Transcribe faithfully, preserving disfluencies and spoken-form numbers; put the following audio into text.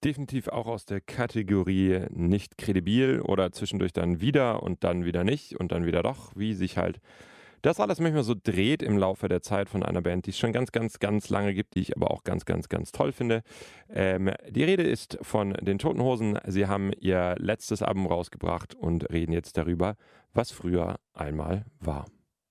Definitiv auch aus der Kategorie nicht kredibil oder zwischendurch dann wieder und dann wieder nicht und dann wieder doch, wie sich halt das alles manchmal so dreht im Laufe der Zeit von einer Band, die es schon ganz, ganz, ganz lange gibt, die ich aber auch ganz, ganz, ganz toll finde. Ähm, die Rede ist von den Toten Hosen. Sie haben ihr letztes Album rausgebracht und reden jetzt darüber, was früher einmal war.